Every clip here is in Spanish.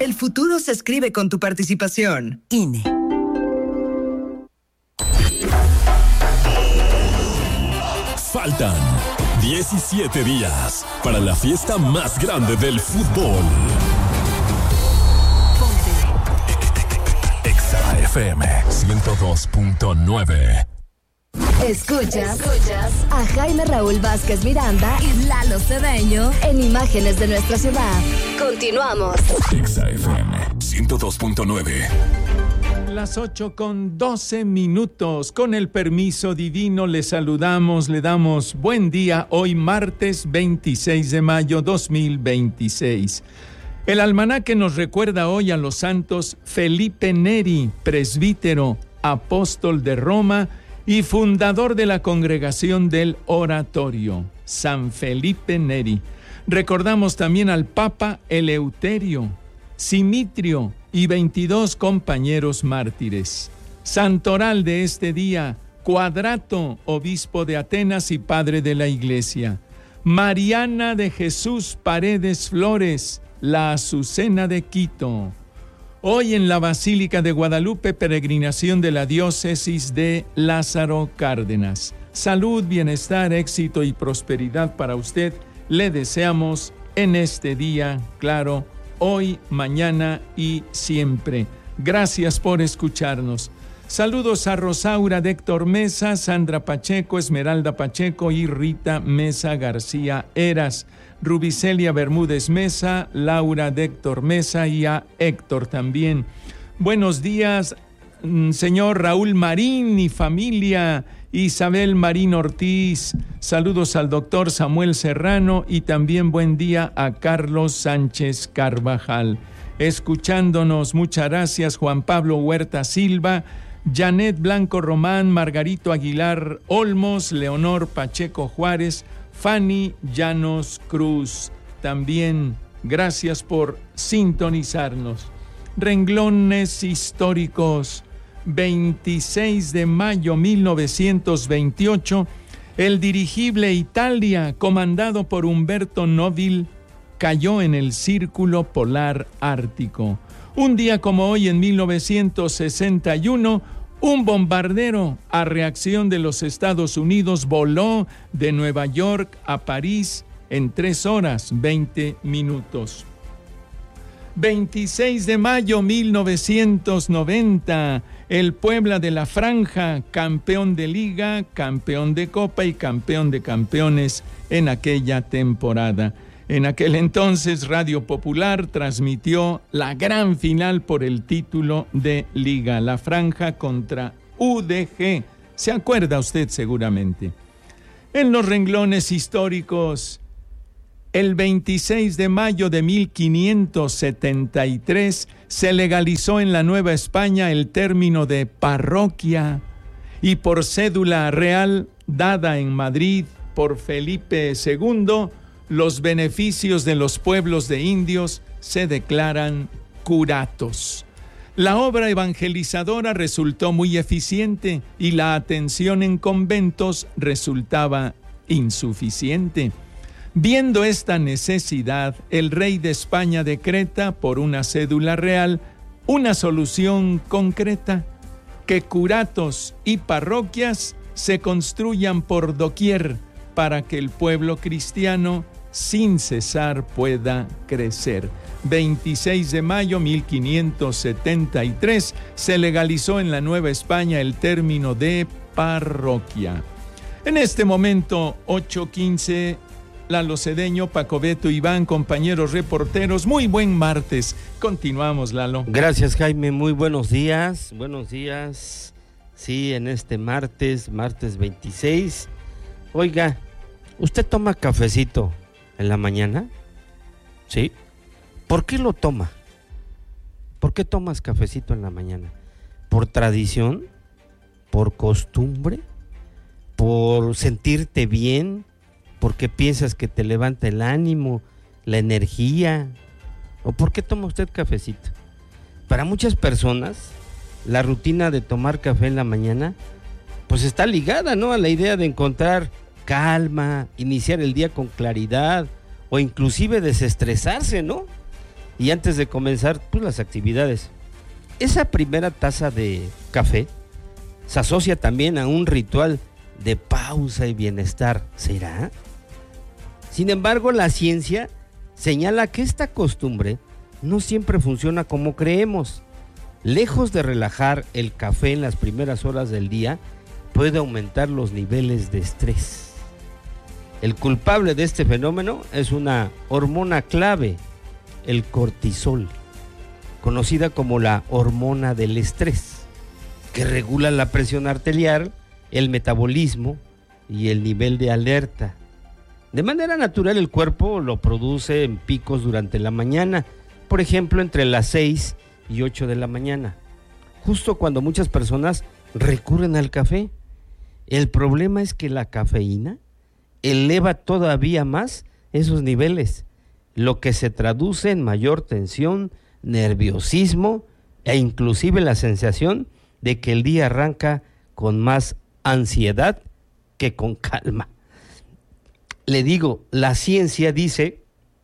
El futuro se escribe con tu participación. INE. Faltan 17 días para la fiesta más grande del fútbol. Exa FM 102.9. Escuchas a Jaime Raúl Vázquez Miranda y Lalo Cedeño en Imágenes de Nuestra Ciudad. Continuamos. Exa FM 102.9. Las 8:12. Con el permiso divino le saludamos, le damos buen día hoy martes 26 de mayo 2026. El almanaque nos recuerda hoy a los santos Felipe Neri, presbítero, apóstol de Roma y fundador de la Congregación del Oratorio, San Felipe Neri. Recordamos también al Papa Eleuterio, Simitrio y 22 compañeros mártires. Santoral de este día, Cuadrato, obispo de Atenas y padre de la Iglesia. Mariana de Jesús Paredes Flores, la Azucena de Quito. Hoy en la Basílica de Guadalupe, peregrinación de la diócesis de Lázaro Cárdenas. Salud, bienestar, éxito y prosperidad para usted. Le deseamos en este día, claro, hoy, mañana y siempre. Gracias por escucharnos. Saludos a Rosaura de Héctor Mesa, Sandra Pacheco, Esmeralda Pacheco y Rita Mesa García Eras. Rubicelia Bermúdez Mesa, Laura de Héctor Mesa y a Héctor también. Buenos días, señor Raúl Marín y familia, Isabel Marín Ortiz. Saludos al doctor Samuel Serrano y también buen día a Carlos Sánchez Carvajal. Escuchándonos, muchas gracias Juan Pablo Huerta Silva, Janet Blanco Román, Margarito Aguilar Olmos, Leonor Pacheco Juárez, Fanny Llanos Cruz. También gracias por sintonizarnos. Renglones históricos. 26 de mayo 1928, el dirigible Italia, comandado por Humberto Nóbil, cayó en el Círculo Polar Ártico. Un día como hoy, en 1961, un bombardero a reacción de los Estados Unidos voló de Nueva York a París en 3 horas 20 minutos. 26 de mayo 1990, el Puebla de la Franja, campeón de Liga, campeón de Copa y campeón de campeones en aquella temporada. En aquel entonces, Radio Popular transmitió la gran final por el título de Liga, la Franja contra UDG. ¿Se acuerda usted seguramente? En los renglones históricos, el 26 de mayo de 1573 se legalizó en la Nueva España el término de parroquia y por cédula real dada en Madrid por Felipe II, los beneficios de los pueblos de indios se declaran curatos. La obra evangelizadora resultó muy eficiente y la atención en conventos resultaba insuficiente. Viendo esta necesidad, el rey de España decreta por una cédula real una solución concreta: que curatos y parroquias se construyan por doquier para que el pueblo cristiano sin cesar pueda crecer. 26 de mayo 1573 se legalizó en la Nueva España el término de parroquia. En este momento, 8:15, Lalo Cedeño, Paco Beto, Iván, compañeros reporteros, muy buen martes. Continuamos, Lalo. Gracias, Jaime, muy buenos días. Buenos días. Sí, en este martes 26. Oiga, ¿usted toma cafecito en la mañana? ¿Sí? ¿Por qué lo toma? ¿Por qué tomas cafecito en la mañana? ¿Por tradición? ¿Por costumbre? ¿Por sentirte bien? ¿Porque piensas que te levanta el ánimo, la energía? ¿O por qué toma usted cafecito? Para muchas personas, la rutina de tomar café en la mañana, pues está ligada, ¿no?, a la idea de encontrar calma, iniciar el día con claridad, o inclusive desestresarse, ¿no? y antes de comenzar pues las actividades. Esa primera taza de café se asocia también a un ritual de pausa y bienestar. ¿Será? Sin embargo, la ciencia señala que esta costumbre no siempre funciona como creemos. Lejos de relajar, el café en las primeras horas del día puede aumentar los niveles de estrés. El culpable de este fenómeno es una hormona clave, el cortisol, conocida como la hormona del estrés, que regula la presión arterial, el metabolismo y el nivel de alerta. De manera natural, el cuerpo lo produce en picos durante la mañana, por ejemplo, entre las 6 y 8 de la mañana, justo cuando muchas personas recurren al café. El problema es que la cafeína eleva todavía más esos niveles, lo que se traduce en mayor tensión, nerviosismo e inclusive la sensación de que el día arranca con más ansiedad que con calma. Le digo, la ciencia dice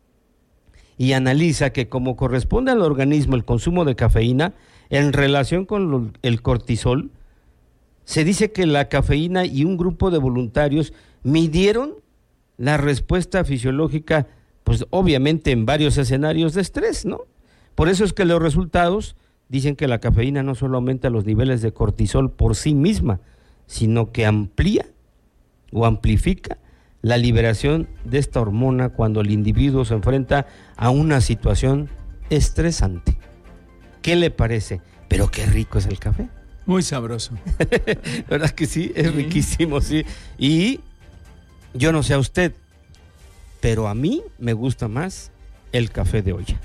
y analiza que como corresponde al organismo el consumo de cafeína en relación con el cortisol, se dice que la cafeína y un grupo de voluntarios midieron la respuesta fisiológica, pues obviamente en varios escenarios de estrés, ¿no? Por eso es que los resultados dicen que la cafeína no solo aumenta los niveles de cortisol por sí misma, sino que amplía o amplifica la liberación de esta hormona cuando el individuo se enfrenta a una situación estresante. ¿Qué le parece? Pero qué rico es el café. Muy sabroso. ¿Verdad que sí? Es riquísimo, sí. Y yo no sé a usted, pero a mí me gusta más el café de olla.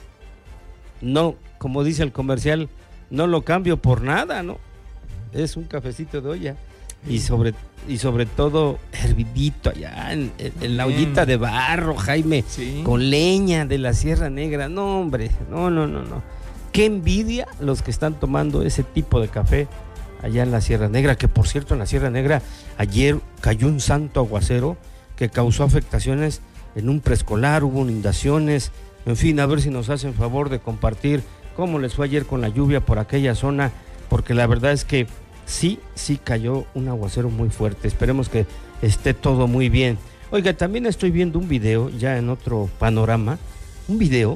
No, como dice el comercial, no lo cambio por nada, ¿no? Es un cafecito de olla. Y sobre todo hervidito allá en la ollita de barro, Jaime, sí, con leña de la Sierra Negra. No, hombre, no. Qué envidia los que están tomando ese tipo de café allá en la Sierra Negra, que por cierto en la Sierra Negra ayer cayó un santo aguacero que causó afectaciones en un preescolar, hubo inundaciones, en fin, a ver si nos hacen favor de compartir cómo les fue ayer con la lluvia por aquella zona, porque la verdad es que sí cayó un aguacero muy fuerte. Esperemos que esté todo muy bien. Oiga, también estoy viendo un video, ya en otro panorama, un video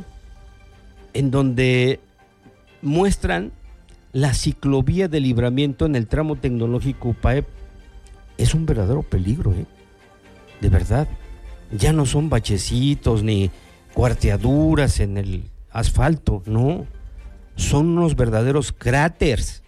en donde muestran la ciclovía de Libramiento en el tramo tecnológico UPAEP. Es un verdadero peligro, de verdad. Ya no son bachecitos ni cuarteaduras en el asfalto, no. Son unos verdaderos cráteres.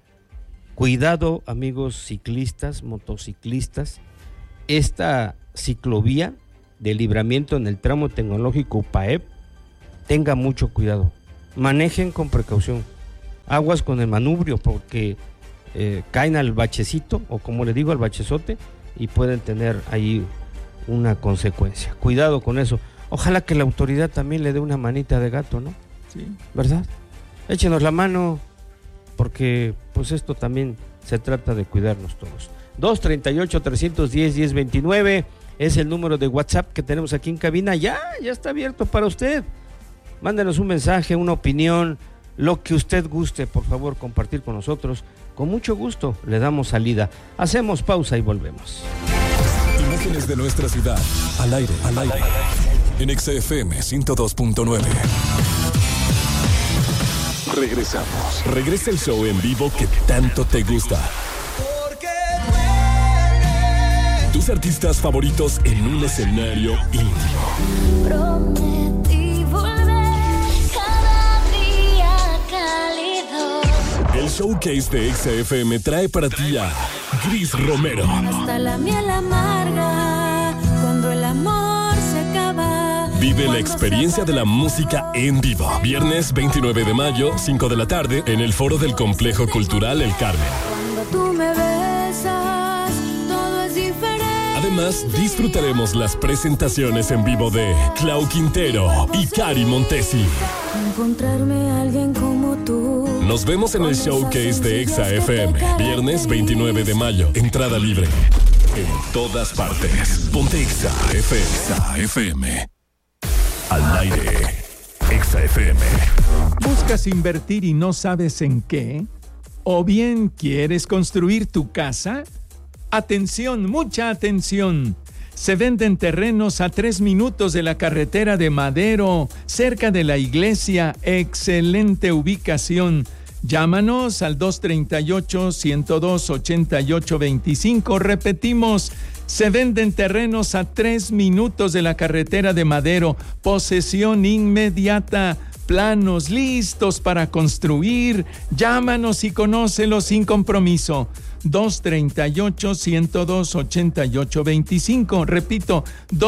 Cuidado, amigos ciclistas, motociclistas. Esta ciclovía de Libramiento en el tramo tecnológico UPAEP, tenga mucho cuidado. Manejen con precaución. Aguas con el manubrio, porque caen al bachecito, o como le digo, al bachezote, y pueden tener ahí una consecuencia. Cuidado con eso. Ojalá que la autoridad también le dé una manita de gato, ¿no? Sí. ¿Verdad? Échenos la mano, porque pues esto también se trata de cuidarnos todos. 238-310-1029 es el número de WhatsApp que tenemos aquí en cabina. Ya está abierto para usted. Mándenos un mensaje, una opinión, lo que usted guste, por favor, compartir con nosotros. Con mucho gusto le damos salida. Hacemos pausa y volvemos. Imágenes de nuestra ciudad, al aire. En XFM 102.9. Regresamos. Regresa el show en vivo que tanto te gusta. Tus artistas favoritos en un escenario íntimo. Prometí volver cada día cálido. El showcase de XFM trae para ti a Gris Romero. Hasta la miel amarga cuando el amor se acaba. Vive la experiencia de la música en vivo. Viernes 29 de mayo, 5 de la tarde, en el foro del Complejo Cultural El Carmen. Cuando tú me besas, todo es diferente. Además, disfrutaremos las presentaciones en vivo de Clau Quintero y Cari Montesi. Encontrarme a alguien como tú. Nos vemos en el showcase de XFM, viernes 29 de mayo. Entrada libre. En todas partes. Ponte XFM. Al aire. Exa FM. ¿Buscas invertir y no sabes en qué? ¿O bien quieres construir tu casa? Atención, mucha atención. Se venden terrenos a 3 minutos de la carretera de Madero, cerca de la iglesia. Excelente ubicación. Llámanos al 238-102-8825. Repetimos, se venden terrenos a 3 minutos de la carretera de Madero. Posesión inmediata. Planos listos para construir. Llámanos y conócelos sin compromiso. 238-102-8825. Repito,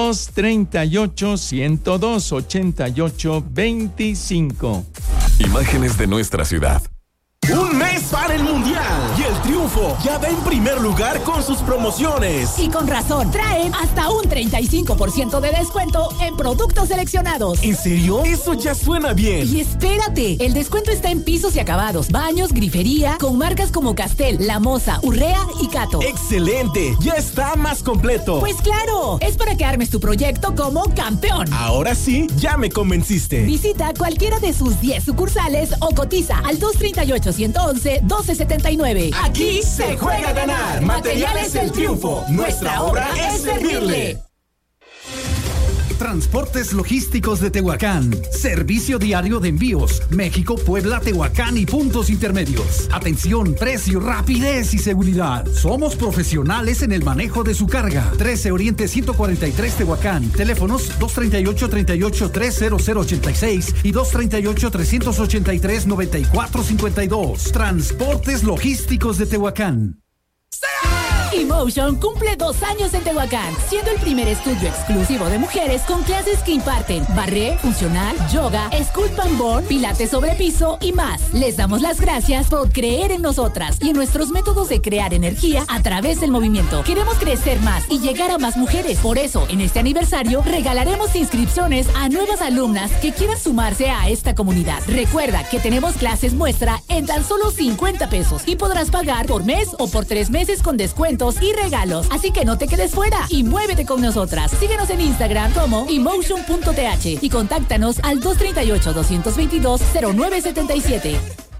238-102-8825. Imágenes de nuestra ciudad. Un mes para el Mundial y el Triunfo ya va en primer lugar con sus promociones. Y con razón, traen hasta un 35% de descuento en productos seleccionados. ¿En serio? Eso ya suena bien. Y espérate, el descuento está en pisos y acabados, baños, grifería, con marcas como Castel, La Moza, Urrea y Cato. ¡Excelente! Ya está más completo. Pues claro, es para que armes tu proyecto como campeón. Ahora sí, ya me convenciste. Visita cualquiera de sus 10 sucursales o cotiza al 238-111-1279. Aquí se juega a ganar. Materiales El Triunfo. Nuestra obra es servirle. Transportes Logísticos de Tehuacán. Servicio diario de envíos. México, Puebla, Tehuacán y puntos intermedios. Atención, precio, rapidez y seguridad. Somos profesionales en el manejo de su carga. 13 Oriente 143 Tehuacán. Teléfonos 238-383-0086 y 238-383-9452. Transportes Logísticos de Tehuacán. Emotion cumple 2 años en Tehuacán, siendo el primer estudio exclusivo de mujeres con clases que imparten barré, funcional, yoga, sculpt and board, pilates sobre piso y más. Les damos las gracias por creer en nosotras y en nuestros métodos de crear energía a través del movimiento. Queremos crecer más y llegar a más mujeres. Por eso, en este aniversario, regalaremos inscripciones a nuevas alumnas que quieran sumarse a esta comunidad. Recuerda que tenemos clases muestra en tan solo 50 pesos y podrás pagar por mes o por 3 meses con descuentos y regalos, así que no te quedes fuera y muévete con nosotras. Síguenos en Instagram como emotion.th y contáctanos al 238-222-0977.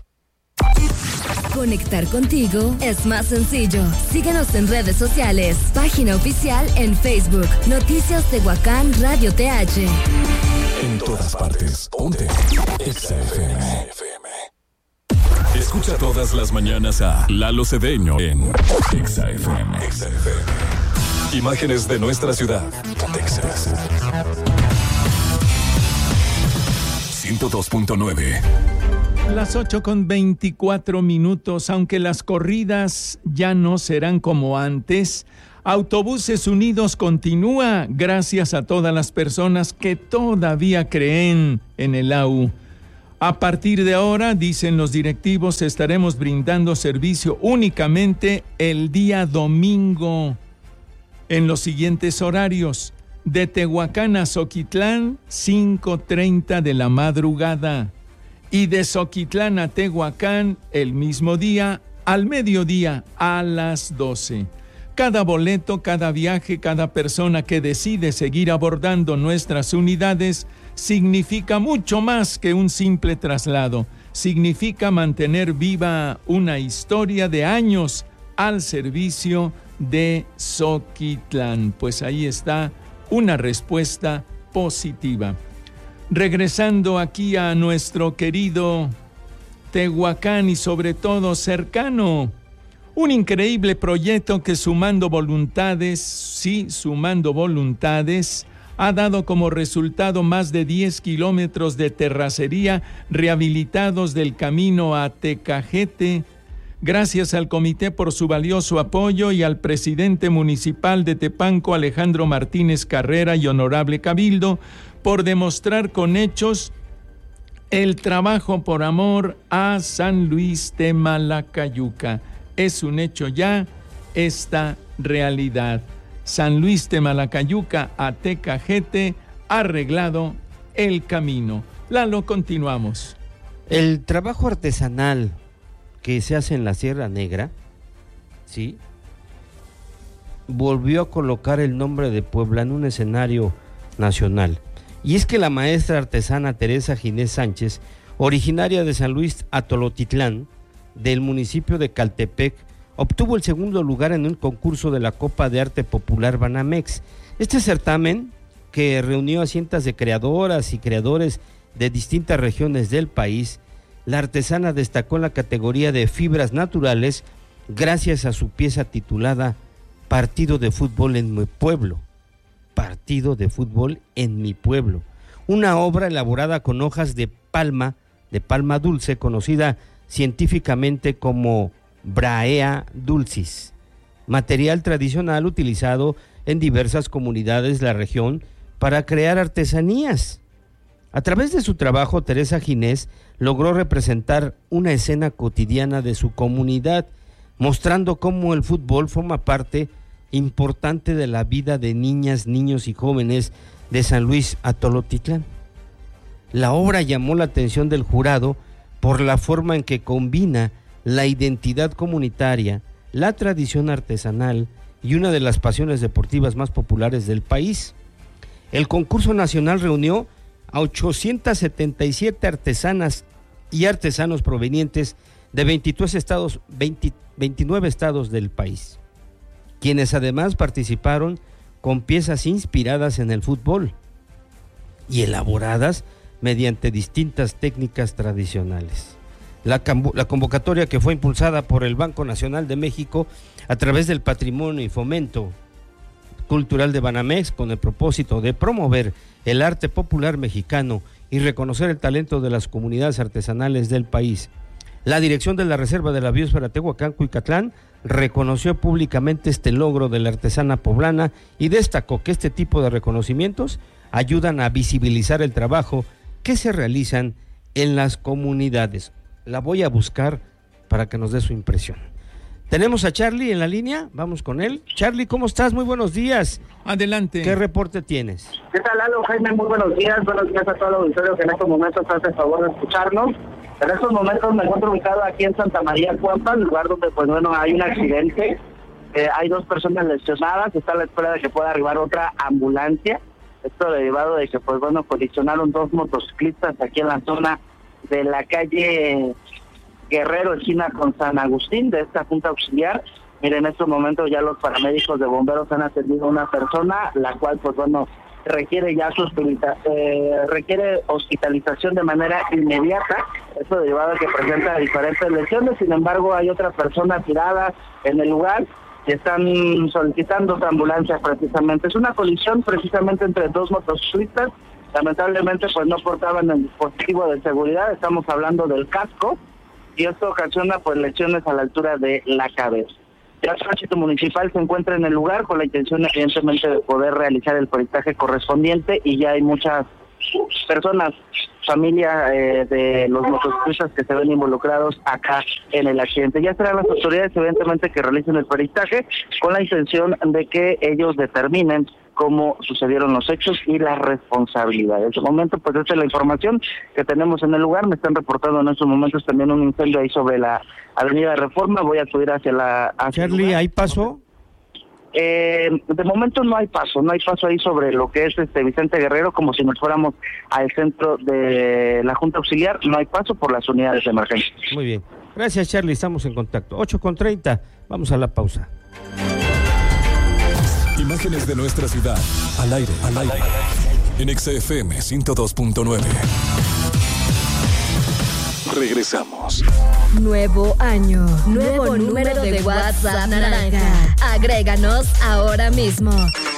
Conectar contigo es más sencillo. Síguenos en redes sociales. Página oficial en Facebook. Noticias Tehuacán Radio TH. En todas partes. Ponte Exa FM. Escucha todas las mañanas a Lalo Cedeño en Exa FM. Imágenes de nuestra ciudad. Exa 102.9. Las 8:24, aunque las corridas ya no serán como antes, Autobuses Unidos continúa gracias a todas las personas que todavía creen en el AU. A partir de ahora, dicen los directivos, estaremos brindando servicio únicamente el día domingo en los siguientes horarios: de Tehuacán a Zoquitlán, 5:30 de la madrugada, y de Zoquitlán a Tehuacán, el mismo día, al mediodía, a las 12. Cada boleto, cada viaje, cada persona que decide seguir abordando nuestras unidades significa mucho más que un simple traslado. Significa mantener viva una historia de años al servicio de Zoquitlán. Pues ahí está una respuesta positiva. Regresando aquí a nuestro querido Tehuacán y sobre todo cercano, un increíble proyecto que sumando voluntades, ha dado como resultado más de 10 kilómetros de terracería rehabilitados del camino a Tecajete. Gracias al comité por su valioso apoyo y al presidente municipal de Tepanco, Alejandro Martínez Carrera, y honorable cabildo, por demostrar con hechos el trabajo por amor a San Luis Temalacayuca. Es un hecho ya esta realidad. San Luis Temalacayuca a Tecajete, arreglado el camino. Lalo, continuamos. El trabajo artesanal que se hace en la Sierra Negra, ¿sí?, volvió a colocar el nombre de Puebla en un escenario nacional. Y es que la maestra artesana Teresa Ginés Sánchez, originaria de San Luis Atolotitlán, del municipio de Caltepec, obtuvo el segundo lugar en un concurso de la Copa de Arte Popular Banamex. Este certamen, que reunió a cientos de creadoras y creadores de distintas regiones del país, la artesana destacó en la categoría de fibras naturales gracias a su pieza titulada Partido de Fútbol en mi Pueblo. Partido de Fútbol en mi Pueblo. Una obra elaborada con hojas de palma dulce, conocida científicamente como Brahea dulcis, material tradicional utilizado en diversas comunidades de la región para crear artesanías. A través de su trabajo, Teresa Ginés logró representar una escena cotidiana de su comunidad, mostrando cómo el fútbol forma parte importante de la vida de niñas, niños y jóvenes de San Luis Atolotitlán. La obra llamó la atención del jurado por la forma en que combina la identidad comunitaria, la tradición artesanal y una de las pasiones deportivas más populares del país. El concurso nacional reunió a 877 artesanas y artesanos provenientes de 29 estados del país, quienes además participaron con piezas inspiradas en el fútbol y elaboradas mediante distintas técnicas tradicionales. La convocatoria, que fue impulsada por el Banco Nacional de México a través del Patrimonio y Fomento Cultural de Banamex, con el propósito de promover el arte popular mexicano y reconocer el talento de las comunidades artesanales del país. La dirección de la Reserva de la Biosfera Tehuacán-Cuicatlán reconoció públicamente este logro de la artesana poblana y destacó que este tipo de reconocimientos ayudan a visibilizar el trabajo que se realizan en las comunidades. La voy a buscar para que nos dé su impresión. Tenemos a Charlie en la línea, vamos con él. Charlie, ¿cómo estás? Muy buenos días. Adelante. ¿Qué reporte tienes? ¿Qué tal, Lalo? Jaime, muy buenos días a todo el auditorio que en estos momentos hace el favor de escucharnos. En estos momentos me encuentro ubicado aquí en Santa María Cuampa, lugar donde hay un accidente, hay 2 personas lesionadas, está a la espera de que pueda arribar otra ambulancia. Esto derivado de que colisionaron 2 motociclistas aquí en la zona de la calle Guerrero, esquina con San Agustín, de esta junta auxiliar. Miren, en estos momentos ya los paramédicos de bomberos han atendido a una persona, la cual requiere hospitalización de manera inmediata. Esto derivado de que presenta diferentes lesiones. Sin embargo, hay otra persona tirada en el lugar que están solicitando otra ambulancia precisamente. Es una colisión precisamente entre 2 motociclistas. Lamentablemente no portaban el dispositivo de seguridad, estamos hablando del casco, y esto ocasiona lesiones a la altura de la cabeza. Ya el tránsito municipal se encuentra en el lugar con la intención evidentemente de poder realizar el peritaje correspondiente, y ya hay muchas personas, familia de los motociclistas que se ven involucrados acá en el accidente. Ya serán las autoridades evidentemente que realicen el peritaje con la intención de que ellos determinen cómo sucedieron los hechos y las responsabilidades. En este momento, esta es la información que tenemos en el lugar. Me están reportando en estos momentos también un incendio ahí sobre la avenida Reforma. Voy a acudir hacia Charlie, ¿hay paso? De momento no hay paso ahí sobre lo que es Vicente Guerrero, como si nos fuéramos al centro de la Junta Auxiliar. No hay paso por las unidades de emergencia. Muy bien. Gracias, Charlie. Estamos en contacto. 8:30. Vamos a la pausa. Imágenes de nuestra ciudad, al aire. En XFM 102.9. Regresamos. Nuevo año, nuevo número de WhatsApp naranja. Agréganos ahora mismo.